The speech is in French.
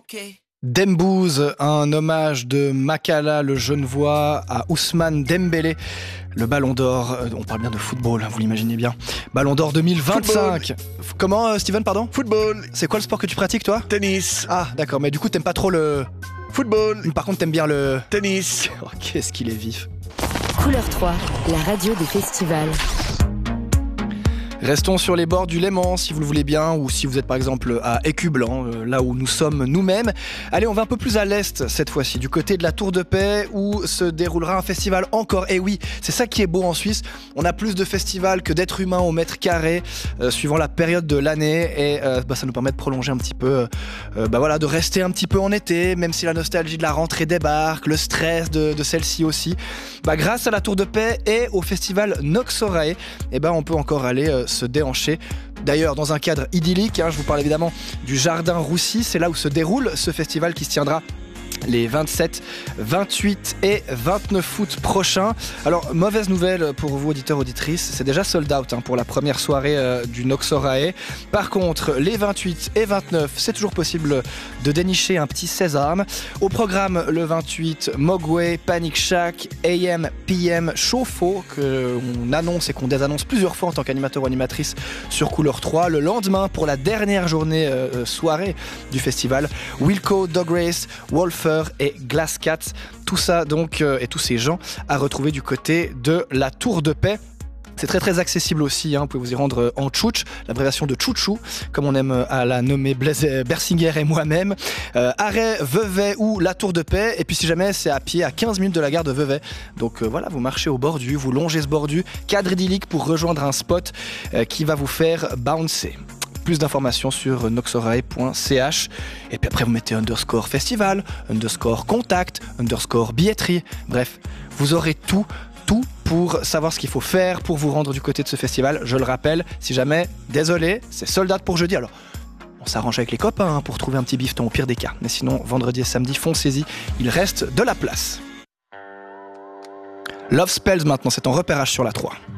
Dembouz, un hommage de Makala, le Genevois, à Ousmane Dembélé, le Ballon d'Or. On parle bien de football, vous l'imaginez bien. Ballon d'Or 2025. Comment, Steven, pardon ? Football. C'est quoi le sport que tu pratiques, toi ? Tennis. Ah, d'accord, mais du coup, t'aimes pas trop le... Football. Par contre, t'aimes bien le... Tennis. Oh, qu'est-ce qu'il est vif. Couleur 3, la radio des festivals. Restons sur les bords du Léman, si vous le voulez bien, ou si vous êtes par exemple à Écublanc, là où nous sommes nous-mêmes. Allez, on va un peu plus à l'est cette fois-ci, du côté de la Tour de Paix, où se déroulera un festival encore. Et oui, c'est ça qui est beau en Suisse. On a plus de festivals que d'êtres humains au mètre carré, suivant la période de l'année. Et ça nous permet de prolonger un petit peu, de rester un petit peu en été, même si la nostalgie de la rentrée débarque, le stress de celle-ci aussi. Grâce à la Tour de Paix et au festival Noxorae, on peut encore aller se déhancher. D'ailleurs, dans un cadre idyllique, je vous parle évidemment du Jardin Roussy, c'est là où se déroule ce festival qui se tiendra les 27, 28 et 29 août prochains. Alors, mauvaise nouvelle pour vous, auditeurs, auditrices, c'est déjà sold out pour la première soirée du Noxorae. Par contre, les 28 et 29, c'est toujours possible de dénicher un petit sésame. Au programme, le 28, Mogwai, Panic Shack, AM, PM, Chauffe-eau, qu'on annonce et qu'on désannonce plusieurs fois en tant qu'animateur ou animatrice sur Couleur 3. Le lendemain, pour la dernière journée soirée du festival, Wilco, Dog Race, Wolfer et Glass Cats, tout ça donc et tous ces gens à retrouver du côté de la Tour de Paix. C'est très très accessible aussi, vous pouvez vous y rendre en tchouch, l'abréviation de tchouchou, comme on aime à la nommer Blaise Bersinger et moi-même. Arrêt, Vevey ou la Tour de Paix, et puis si jamais c'est à pied à 15 minutes de la gare de Vevey. Donc voilà, vous marchez au bordu, vous longez ce bordu, cadre idyllique pour rejoindre un spot qui va vous faire bouncer. Plus d'informations sur noxorae.ch et puis après vous mettez _festival, _contact, _billetterie. Bref, vous aurez tout pour savoir ce qu'il faut faire pour vous rendre du côté de ce festival. Je le rappelle, si jamais, désolé, c'est sold out pour jeudi. Alors, on s'arrange avec les copains pour trouver un petit bifton au pire des cas. Mais sinon, vendredi et samedi, foncez-y, il reste de la place. Love Spells maintenant, c'est en repérage sur la 3.